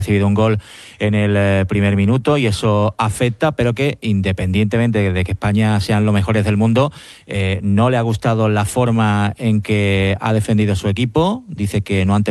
recibido un gol en el primer minuto y eso afecta, pero que independientemente de que España sean los mejores del mundo, no le ha gustado la forma en que ha defendido su equipo. Dice que no han tenido